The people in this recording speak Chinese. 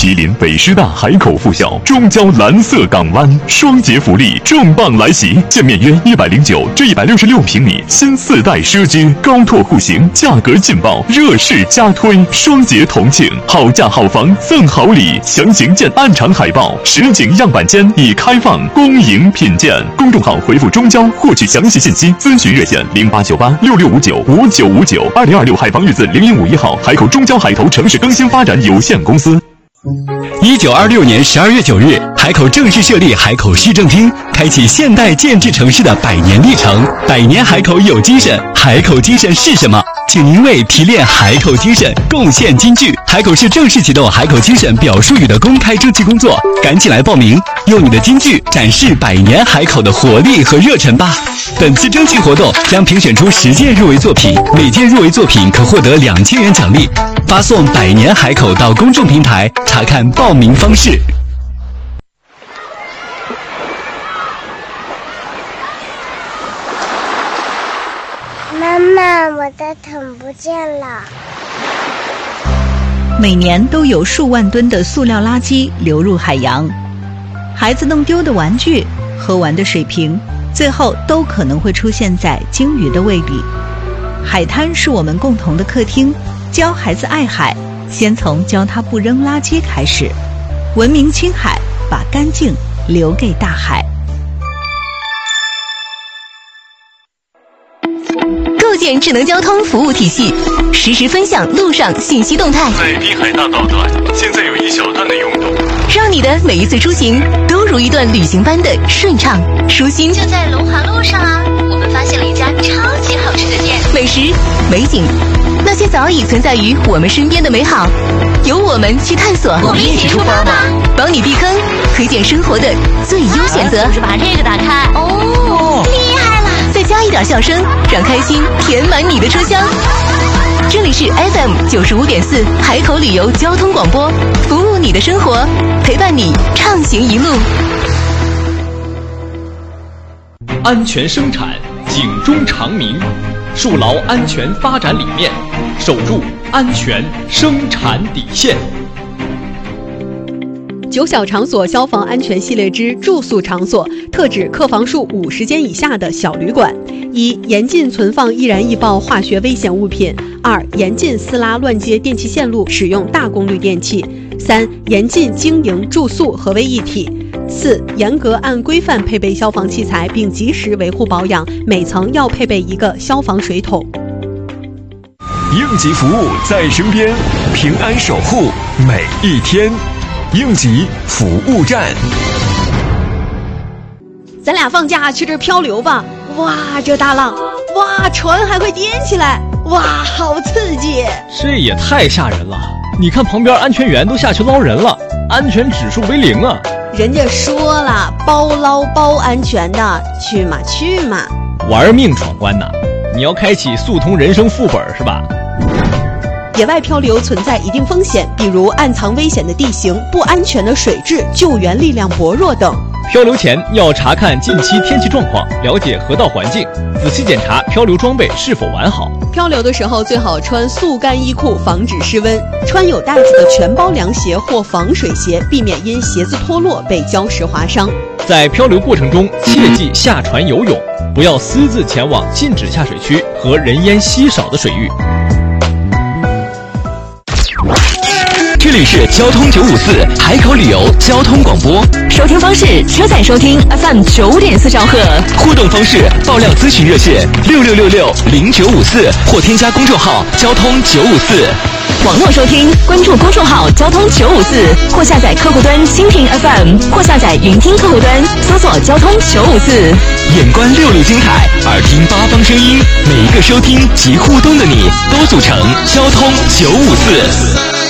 吉林北师大海口附校中交蓝色港湾双节福利重磅来袭，建面约109至166平米新4代奢居，高拓户型，价格劲爆，热势加推，双节同庆，好价好房赠好礼，详情见暗场海报。实景样板间已开放恭迎品鉴。公众号回复中交获取详细信息，咨询热线089866595959，2026海防日子0151号，海口中交海投城市更新发展有限公司。 1926年12月9日，海口正式设立海口市政厅，开启现代建制城市的100年历程。100年海口有精神，海口精神是什么？请您为提炼海口精神贡献金句。海口市正式启动海口精神表述语的公开征集工作，赶紧来报名，用你的金句展示100年海口的活力和热忱吧。本次征集活动将评选出10件入围作品，每件入围作品可获得2000元奖励。发送100年海口到公众平台查看报名方式。 妈妈，我的桶不见了。 每年都有数万吨的塑料垃圾流入海洋，孩子弄丢的玩具、喝完的水瓶，最后都可能会出现在鲸鱼的胃里。海滩是我们共同的客厅，教孩子爱海，先从教他不扔垃圾开始。文明青海，把干净留给大海。 构建智能交通服务体系，实时分享路上信息动态。 在滨海大道段，现在有一小段的拥堵， 让你的每一次出行都如一段旅行般的顺畅舒心。 就在龙华路上啊，我们发现了一家超级好吃的店， 美食、美景，那些早已存在于我们身边的美好，由我们去探索。 我们一起出发吧， 帮你避坑，推荐生活的最优选择。 就是把这个打开，哦，厉害了！ 再加一点笑声，让开心填满你的车厢。这里是 FM95.4 海口旅游交通广播，服务你的生活，陪伴你畅行一路。 安全生产，警钟长鸣，树牢安全发展理念，守住安全生产底线。 9小场所消防安全系列之住宿场所，特指客房数50间以下的小旅馆。1、严禁存放易燃易爆化学危险物品；2、严禁私拉乱接电气线路，使用大功率电器；3、严禁经营住宿合为一体；4、严格按规范配备消防器材，并及时维护保养，每层要配备一个消防水桶。 应急服务在身边，平安守护每一天。应急服务站。 咱俩放假去这漂流吧！哇，这大浪，哇，船还会颠起来，哇，好刺激！ 这也太吓人了！你看旁边安全员都下去捞人了，安全指数为0啊！ 人家说了，包捞包安全的，去嘛去嘛！ 玩命闯关呐！你要开启速通人生副本是吧？ 野外漂流存在一定风险，比如暗藏危险的地形、不安全的水质、救援力量薄弱等。 漂流前要查看近期天气状况，了解河道环境，仔细检查漂流装备是否完好。 漂流的时候最好穿速干衣裤，防止失温；穿有带子的全包凉鞋或防水鞋，避免因鞋子脱落被礁石划伤。 在漂流过程中，切忌下船游泳，不要私自前往禁止下水区和人烟稀少的水域。 这里是交通954海口旅游交通广播， 收听方式：车载收听 FM9.4兆赫， 互动方式：爆料咨询热线66660954或添加公众号交通954。 网络收听，关注公众号交通954，或下载客户端蜻蜓 FM， 或下载云听客户端，搜索交通954。 眼观6路精彩，耳听8方声音，每一个收听及互动的你，都组成交通954。